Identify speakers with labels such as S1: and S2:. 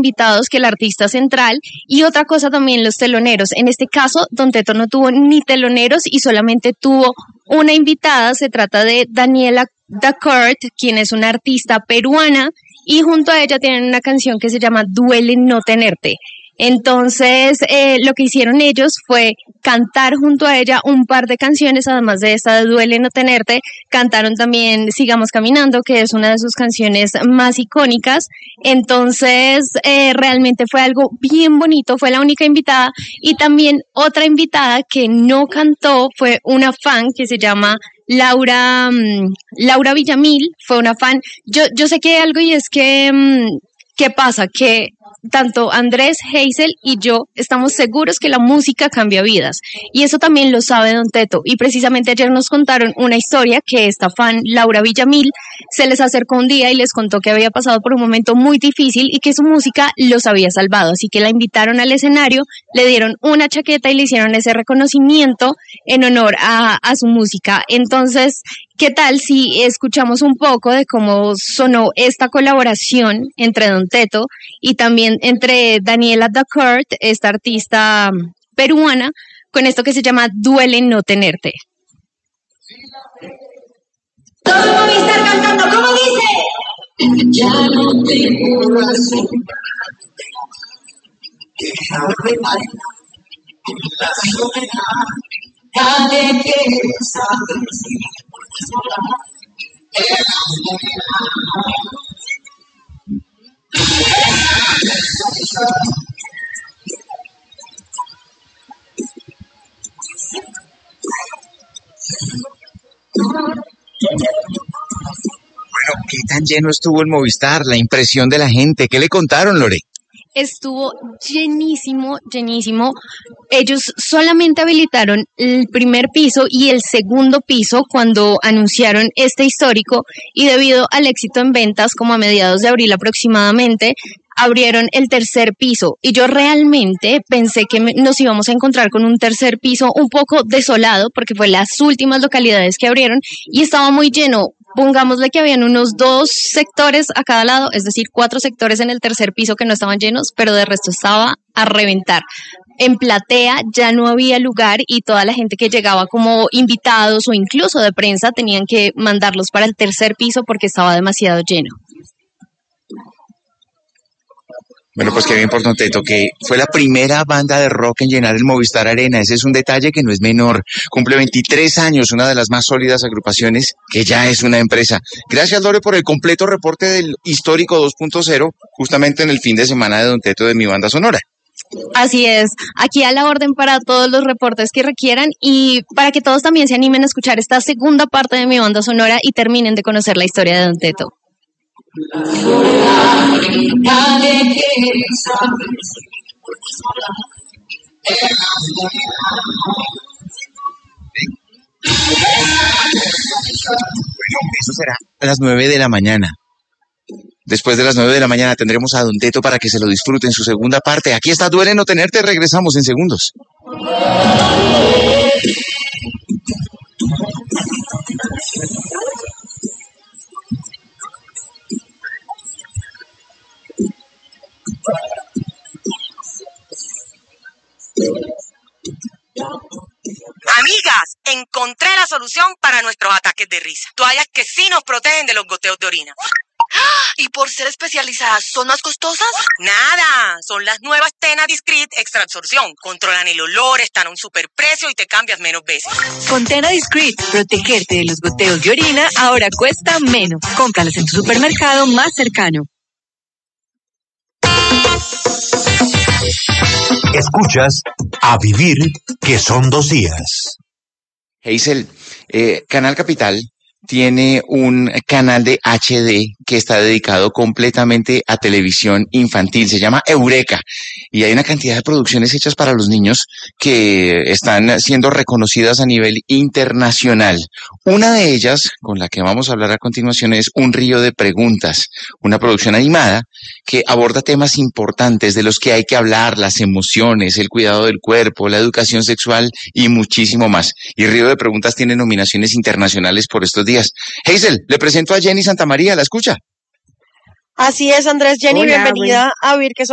S1: invitados que el artista central, y otra cosa también los teloneros. En este caso, Don Teto no tuvo ni teloneros y solamente tuvo una invitada. Se trata de Daniela Dacourt, quien es una artista peruana, y junto a ella tienen una canción que se llama Duele no tenerte. Entonces, lo que hicieron ellos fue cantar junto a ella un par de canciones, además de esta de Duele no tenerte. Cantaron también Sigamos caminando, que es una de sus canciones más icónicas. Entonces, realmente fue algo bien bonito, fue la única invitada. Y también otra invitada que no cantó fue una fan que se llama Laura Villamil. Fue una fan. Yo sé que hay algo, y es que, ¿qué pasa? Que tanto Andrés, Hazel y yo estamos seguros que la música cambia vidas, y eso también lo sabe Don Teto, y precisamente ayer nos contaron una historia que esta fan, Laura Villamil, se les acercó un día y les contó que había pasado por un momento muy difícil y que su música los había salvado, así que la invitaron al escenario, le dieron una chaqueta y le hicieron ese reconocimiento en honor a su música. Entonces, ¿qué tal si escuchamos un poco de cómo sonó esta colaboración entre Don Teto y también entre Daniela Dacourt, esta artista peruana, con esto que se llama Duele no tenerte?
S2: Todo el mundo está cantando, ¿cómo dice? Ya no tengo razón. La soledad, dale que sabes.
S3: Bueno, ¿qué tan lleno estuvo el Movistar? La impresión de la gente. ¿Qué le contaron, Lore?
S1: Estuvo llenísimo, llenísimo. Ellos solamente habilitaron el primer piso y el segundo piso cuando anunciaron este histórico, y debido al éxito en ventas, como a mediados de abril aproximadamente, abrieron el tercer piso, y yo realmente pensé que nos íbamos a encontrar con un tercer piso un poco desolado, porque fue las últimas localidades que abrieron y estaba muy lleno. Pongámosle que habían unos 2 sectores a cada lado, es decir, 4 sectores en el tercer piso que no estaban llenos, pero de resto estaba a reventar. En platea ya no había lugar, y toda la gente que llegaba como invitados o incluso de prensa tenían que mandarlos para el tercer piso porque estaba demasiado lleno.
S3: Bueno, pues qué bien por Don Teto, que fue la primera banda de rock en llenar el Movistar Arena. Ese es un detalle que no es menor. Cumple 23 años, una de las más sólidas agrupaciones que ya es una empresa. Gracias, Lore, por el completo reporte del Histórico 2.0, justamente en el fin de semana de Don Teto de Mi Banda Sonora.
S1: Así es, aquí a la orden para todos los reportes que requieran, y para que todos también se animen a escuchar esta segunda parte de Mi Banda Sonora y terminen de conocer la historia de Don Teto. La soledad, dale que sabes.
S3: Bueno, eso será a las 9 de la mañana. Después de las 9 de la mañana tendremos a Don Teto para que se lo disfruten en su segunda parte. Aquí está Duele no tenerte, regresamos en segundos.
S4: Amigas, encontré la solución para nuestros ataques de risa. Toallas que sí nos protegen de los goteos de orina. ¿Y por ser especializadas son más costosas? Nada, son las nuevas Tena Discreet Extra Absorción. Controlan el olor, están a un superprecio y te cambias menos veces.
S5: Con Tena Discreet, protegerte de los goteos de orina ahora cuesta menos. Cómpralas en tu supermercado más cercano.
S6: Escuchas A Vivir, que son 2 días.
S3: Hazel, Canal Capital tiene un canal de HD que está dedicado completamente a televisión infantil. Se llama Eureka. Y hay una cantidad de producciones hechas para los niños que están siendo reconocidas a nivel internacional. Una de ellas, con la que vamos a hablar a continuación, es Un río de preguntas, una producción animada que aborda temas importantes de los que hay que hablar: las emociones, el cuidado del cuerpo, la educación sexual y muchísimo más. Y Río de Preguntas tiene nominaciones internacionales por estos días. Hazel, le presento a Jenny Santamaría, ¿la escucha?
S7: Así es, Andrés. Jenny,
S8: Hola,
S7: bienvenida a Vivir, que